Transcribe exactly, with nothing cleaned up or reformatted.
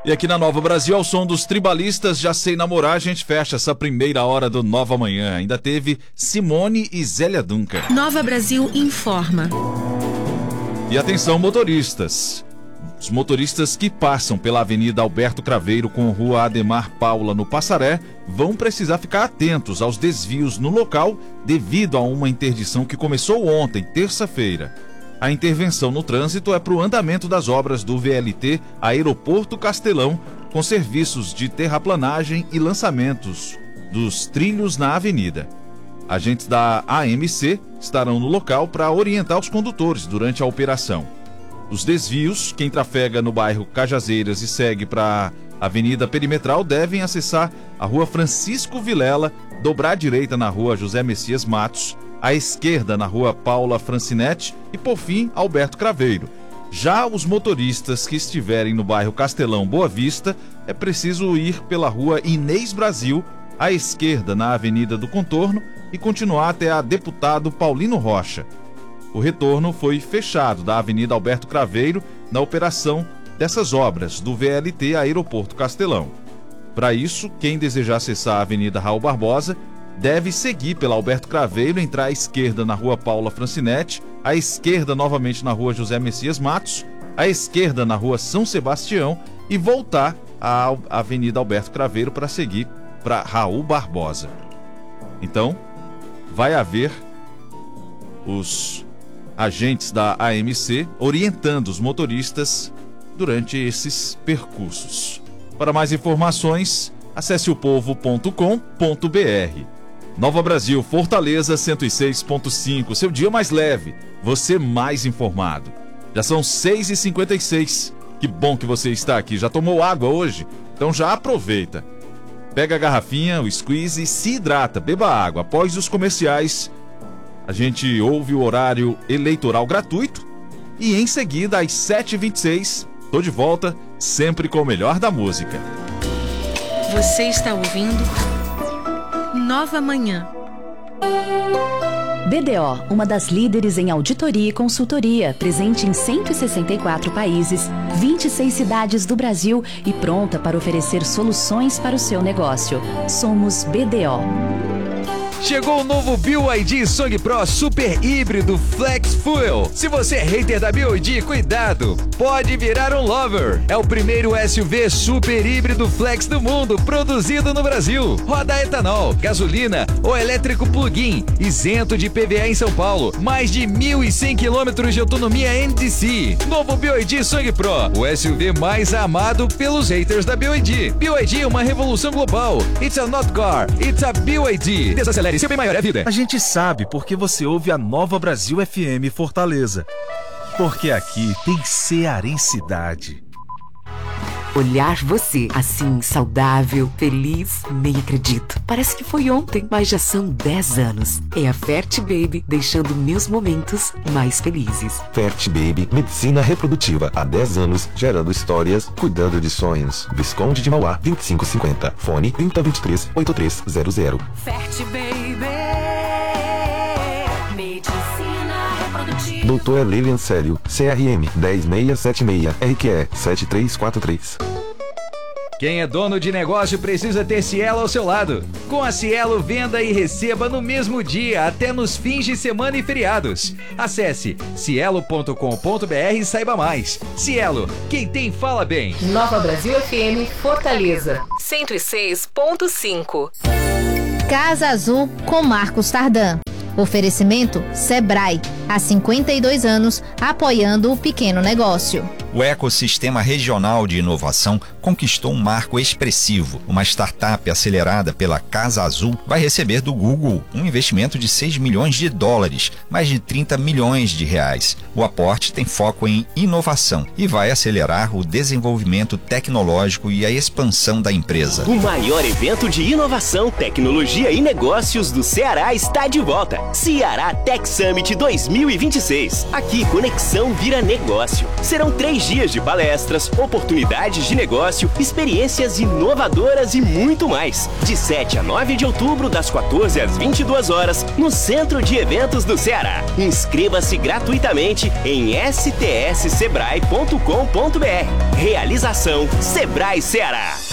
E aqui na Nova Brasil, ao som dos Tribalistas, Já Sei Namorar, a gente fecha essa primeira hora do Nova Manhã. Ainda teve Simone e Zélia Duncan. Nova Brasil informa. E atenção, motoristas. Os motoristas que passam pela Avenida Alberto Craveiro com Rua Ademar Paula no Passaré vão precisar ficar atentos aos desvios no local devido a uma interdição que começou ontem, terça-feira. A intervenção no trânsito é para o andamento das obras do V L T Aeroporto Castelão, com serviços de terraplanagem e lançamentos dos trilhos na avenida. Agentes da A M C estarão no local para orientar os condutores durante a operação. Os desvios, quem trafega no bairro Cajazeiras e segue para a Avenida Perimetral, devem acessar a Rua Francisco Vilela, dobrar à direita na Rua José Messias Matos, à esquerda na Rua Paula Francinetti e, por fim, Alberto Craveiro. Já os motoristas que estiverem no bairro Castelão Boa Vista, é preciso ir pela Rua Inês Brasil, à esquerda na Avenida do Contorno e continuar até a Deputado Paulino Rocha. O retorno foi fechado da Avenida Alberto Craveiro na operação dessas obras do V L T Aeroporto Castelão. Para isso, quem desejar acessar a Avenida Raul Barbosa deve seguir pela Alberto Craveiro, entrar à esquerda na Rua Paula Francinetti, à esquerda novamente na Rua José Messias Matos, à esquerda na Rua São Sebastião e voltar à Avenida Alberto Craveiro para seguir para Raul Barbosa. Então, vai haver os agentes da A M C orientando os motoristas durante esses percursos. Para mais informações, acesse o povo ponto com ponto br. Nova Brasil, Fortaleza cento e seis ponto cinco, seu dia mais leve, você mais informado. Já são seis e cinquenta e seis, que bom que você está aqui. Já tomou água hoje? Então já aproveita. Pega a garrafinha, o squeeze e se hidrata, beba água. Após os comerciais, a gente ouve o horário eleitoral gratuito e em seguida, às sete e vinte e seis, tô de volta, sempre com o melhor da música. Você está ouvindo Nova Manhã. B D O, uma das líderes em auditoria e consultoria, presente em cento e sessenta e quatro países, vinte e seis cidades do Brasil e pronta para oferecer soluções para o seu negócio. Somos B D O. Chegou o novo B Y D Song Pro Super Híbrido Flex Fuel. Se você é hater da B Y D, cuidado, pode virar um lover. É o primeiro S U V super híbrido flex do mundo, produzido no Brasil. Roda etanol, gasolina ou elétrico plug-in, isento de I P V A em São Paulo. Mais de mil e cem quilômetros de autonomia N D C. Novo B Y D Song Pro, o S U V mais amado pelos haters da B Y D. B Y D é uma revolução global. It's a not car, it's a B Y D. Desacelere, seu bem maior é a vida. A gente sabe porque você ouve a Nova Brasil F M Fortaleza. Porque aqui tem cearensidade. Olhar você assim, saudável, feliz, nem acredito. Parece que foi ontem, mas já são dez anos. É a Fert Baby deixando meus momentos mais felizes. Fert Baby, medicina reprodutiva há dez anos, gerando histórias, cuidando de sonhos. Visconde de Mauá, vinte e cinco cinquenta. Fone trinta, vinte e três, oitenta e três zero zero. Fert Baby, medicina reprodutiva. Doutor Lilian Célio, C R M dez seis sete seis, R Q E sete três quatro três. Quem é dono de negócio precisa ter Cielo ao seu lado. Com a Cielo, venda e receba no mesmo dia, até nos fins de semana e feriados. Acesse cielo ponto com ponto br e saiba mais. Cielo, quem tem fala bem. Nova Brasil F M Fortaleza cento e seis ponto cinco. Casa Azul com Marcos Tardan. Oferecimento Sebrae, há cinquenta e dois anos, apoiando o pequeno negócio. O ecossistema regional de inovação conquistou um marco expressivo. Uma startup acelerada pela Casa Azul vai receber do Google um investimento de seis milhões de dólares, mais de trinta milhões de reais. O aporte tem foco em inovação e vai acelerar o desenvolvimento tecnológico e a expansão da empresa. O maior evento de inovação, tecnologia e negócios do Ceará está de volta. Ceará Tech Summit dois mil e vinte e seis. Aqui, conexão vira negócio. Serão três Três dias de palestras, oportunidades de negócio, experiências inovadoras e muito mais. De sete a nove de outubro, das quatorze às vinte e duas horas, no Centro de Eventos do Ceará. Inscreva-se gratuitamente em s t s sebrae ponto com ponto b r. Realização Sebrae Ceará.